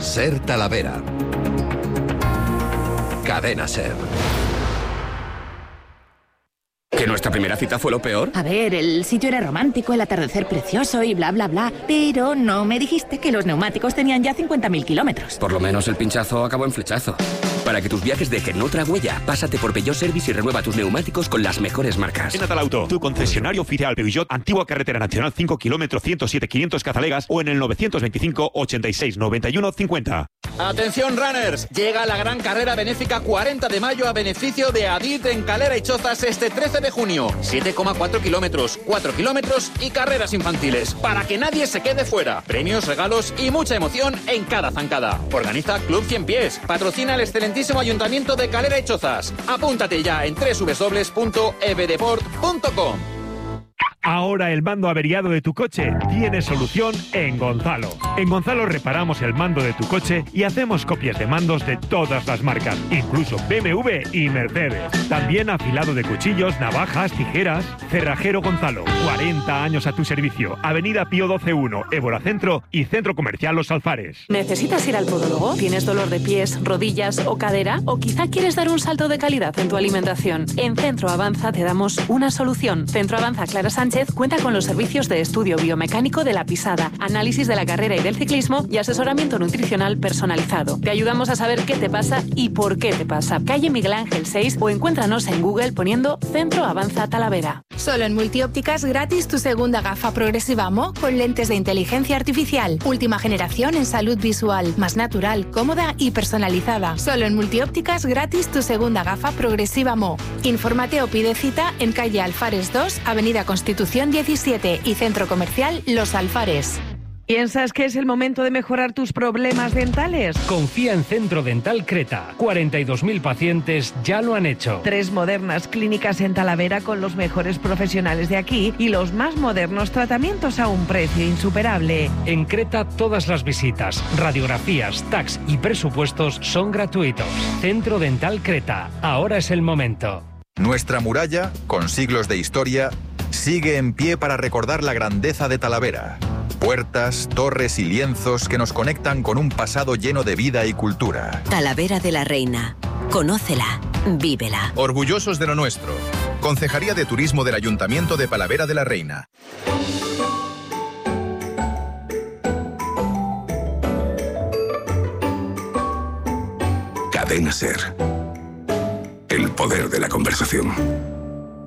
Ser Talavera. Cadena Ser. ¿Que nuestra primera cita fue lo peor? A ver, el sitio era romántico, el atardecer precioso y bla, bla, bla. Pero no me dijiste que los neumáticos tenían ya 50.000 kilómetros. Por lo menos el pinchazo acabó en flechazo. Para que tus viajes dejen otra huella, pásate por Peugeot Service y renueva tus neumáticos con las mejores marcas. En Atalauto, tu concesionario oficial Peugeot, Antigua Carretera Nacional 5 km 107 500 Cazalegas o en el 925 86 91 50. Atención runners, llega la gran carrera benéfica 40 de mayo a beneficio de Adit en Calera y Chozas este 13 de junio. 7,4 kilómetros, 4 kilómetros y carreras infantiles, para que nadie se quede fuera. Premios, regalos y mucha emoción en cada zancada. Organiza Club 100 Pies, patrocina el excelentísimo Ayuntamiento de Calera y Chozas. Apúntate ya en www.ebdeport.com. Ahora el mando averiado de tu coche tiene solución en Gonzalo. En Gonzalo reparamos el mando de tu coche y hacemos copias de mandos de todas las marcas, incluso BMW y Mercedes. También afilado de cuchillos, navajas, tijeras. Cerrajero Gonzalo, 40 años a tu servicio. Avenida Pío 12-1, Évora Centro y Centro Comercial Los Alfares. ¿Necesitas ir al podólogo? ¿Tienes dolor de pies, rodillas o cadera? ¿O quizá quieres dar un salto de calidad en tu alimentación? En Centro Avanza te damos una solución. Centro Avanza Clara Sánchez cuenta con los servicios de estudio biomecánico de la pisada, análisis de la carrera y del ciclismo y asesoramiento nutricional personalizado. Te ayudamos a saber qué te pasa y por qué te pasa. Calle Miguel Ángel 6 o encuéntranos en Google poniendo Centro Avanza Talavera. Solo en Multiópticas gratis tu segunda gafa progresiva Mo con lentes de inteligencia artificial. Última generación en salud visual, más natural, cómoda y personalizada. Solo en Multiópticas gratis tu segunda gafa progresiva Mo. Infórmate o pide cita en calle Alfares 2, Avenida Constitución 17 y Centro Comercial Los Alfares. ¿Piensas que es el momento de mejorar tus problemas dentales? Confía en Centro Dental Creta. 42.000 pacientes ya lo han hecho. 3 modernas clínicas en Talavera con los mejores profesionales de aquí y los más modernos tratamientos a un precio insuperable. En Creta todas las visitas, radiografías, tax y presupuestos son gratuitos. Centro Dental Creta. Ahora es el momento. Nuestra muralla, con siglos de historia, sigue en pie para recordar la grandeza de Talavera. Puertas, torres y lienzos que nos conectan con un pasado lleno de vida y cultura. Talavera de la Reina. Conócela, vívela. Orgullosos de lo nuestro. Concejalía de Turismo del Ayuntamiento de Talavera de la Reina. Cadena Ser. El poder de la conversación.